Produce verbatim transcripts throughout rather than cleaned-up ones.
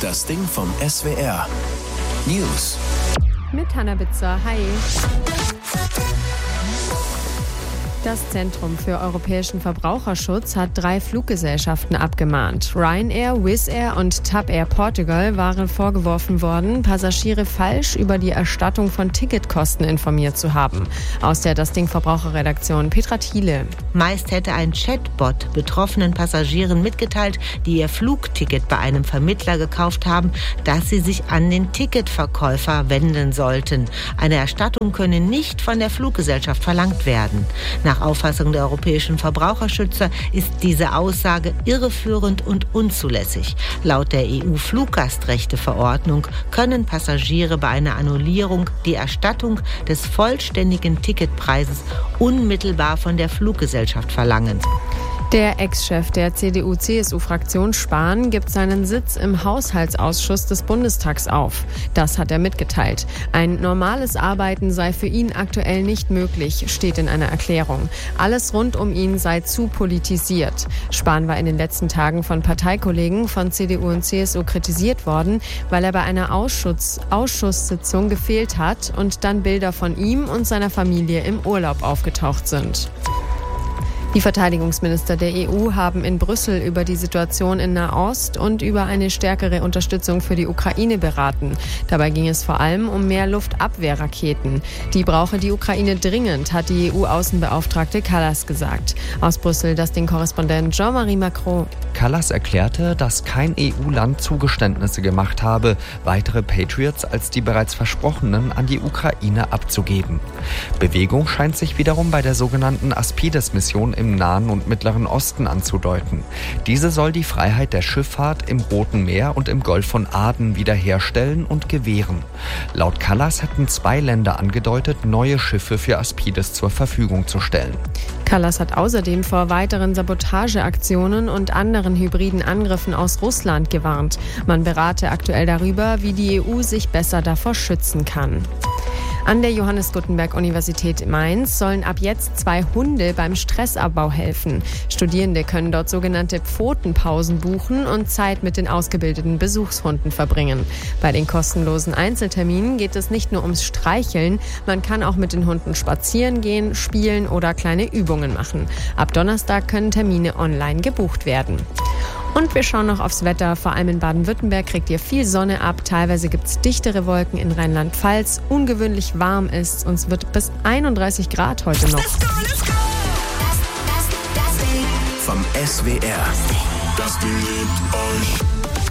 Das Ding vom S W R. News. Mit Hannah Bitzer. Hi. Das Zentrum für europäischen Verbraucherschutz hat drei Fluggesellschaften abgemahnt. Ryanair, Wizz Air und TAP Air Portugal waren vorgeworfen worden, Passagiere falsch über die Erstattung von Ticketkosten informiert zu haben. Aus der Das Ding Verbraucherredaktion Petra Thiele. Meist hätte ein Chatbot betroffenen Passagieren mitgeteilt, die ihr Flugticket bei einem Vermittler gekauft haben, dass sie sich an den Ticketverkäufer wenden sollten. Eine Erstattung könne nicht von der Fluggesellschaft verlangt werden. Nach Auffassung der europäischen Verbraucherschützer ist diese Aussage irreführend und unzulässig. Laut der E U-Fluggastrechteverordnung können Passagiere bei einer Annullierung die Erstattung des vollständigen Ticketpreises unmittelbar von der Fluggesellschaft verlangen. Der Ex-Chef der C D U C S U-Fraktion Spahn gibt seinen Sitz im Haushaltsausschuss des Bundestags auf. Das hat er mitgeteilt. Ein normales Arbeiten sei für ihn aktuell nicht möglich, steht in einer Erklärung. Alles rund um ihn sei zu politisiert. Spahn war in den letzten Tagen von Parteikollegen von C D U und C S U kritisiert worden, weil er bei einer Ausschuss- Ausschusssitzung gefehlt hat und dann Bilder von ihm und seiner Familie im Urlaub aufgetaucht sind. Die Verteidigungsminister der E U haben in Brüssel über die Situation in Nahost und über eine stärkere Unterstützung für die Ukraine beraten. Dabei ging es vor allem um mehr Luftabwehrraketen. Die brauche die Ukraine dringend, hat die E U-Außenbeauftragte Kallas gesagt. Aus Brüssel das Ding-Korrespondent Jean-Marie Macron. Kallas erklärte, dass kein E U-Land Zugeständnisse gemacht habe, weitere Patriots als die bereits versprochenen an die Ukraine abzugeben. Bewegung scheint sich wiederum bei der sogenannten Aspides-Mission im im Nahen und Mittleren Osten anzudeuten. Diese soll die Freiheit der Schifffahrt im Roten Meer und im Golf von Aden wiederherstellen und gewähren. Laut Kallas hätten zwei Länder angedeutet, neue Schiffe für Aspides zur Verfügung zu stellen. Kallas hat außerdem vor weiteren Sabotageaktionen und anderen hybriden Angriffen aus Russland gewarnt. Man berate aktuell darüber, wie die E U sich besser davor schützen kann. An der Johannes Gutenberg-Universität Mainz sollen ab jetzt zwei Hunde beim Stressabbau helfen. Studierende können dort sogenannte Pfotenpausen buchen und Zeit mit den ausgebildeten Besuchshunden verbringen. Bei den kostenlosen Einzelterminen geht es nicht nur ums Streicheln, man kann auch mit den Hunden spazieren gehen, spielen oder kleine Übungen machen. Ab Donnerstag können Termine online gebucht werden. Und wir schauen noch aufs Wetter. Vor allem in Baden-Württemberg kriegt ihr viel Sonne ab. Teilweise gibt es dichtere Wolken in Rheinland-Pfalz. Ungewöhnlich warm ist und es wird bis einunddreißig Grad heute noch. Let's go, let's go. Das, das, das Ding vom S W R. Das Ding liebt euch.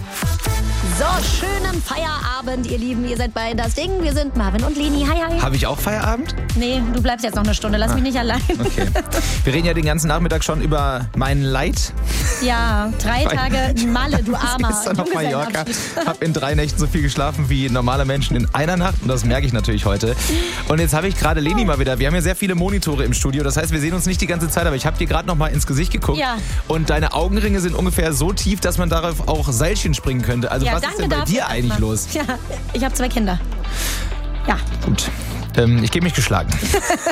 So, schönen Feierabend, ihr Lieben. Ihr seid bei Das Ding. Wir sind Marvin und Leni. Hi, hi. Habe ich auch Feierabend? Nee, du bleibst jetzt noch eine Stunde. Lass ah. mich nicht allein. Okay. Wir reden ja den ganzen Nachmittag schon über mein Leid. Ja, drei Tage Malle, du Armer. Ich bin auf Mallorca, habe in drei Nächten so viel geschlafen wie normale Menschen in einer Nacht. Und das merke ich natürlich heute. Und jetzt habe ich gerade Leni mal wieder. Wir haben ja sehr viele Monitore im Studio. Das heißt, wir sehen uns nicht die ganze Zeit. Aber ich habe dir gerade noch mal ins Gesicht geguckt. Ja. Und deine Augenringe sind ungefähr so tief, dass man darauf auch Seilchen springen könnte. Also ja, was ist denn bei dir eigentlich los? Ja, ich habe zwei Kinder. Ja. Gut. Ähm, ich gebe mich geschlagen.